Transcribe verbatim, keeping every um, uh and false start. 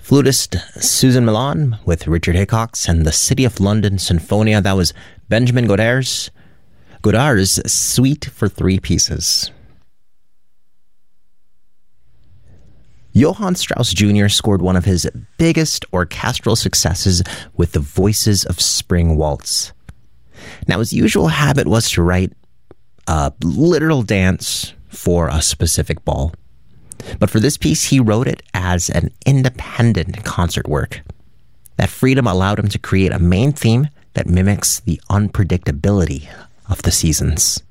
Flutist Susan Milan with Richard Hickox and the City of London Sinfonia. That was Benjamin Godard's, Godard's Suite for Three Pieces. Johann Strauss Junior scored one of his biggest orchestral successes with the Voices of Spring Waltz. Now, his usual habit was to write a literal dance for a specific ball. But for this piece, he wrote it as an independent concert work. That freedom allowed him to create a main theme that mimics the unpredictability of the seasons.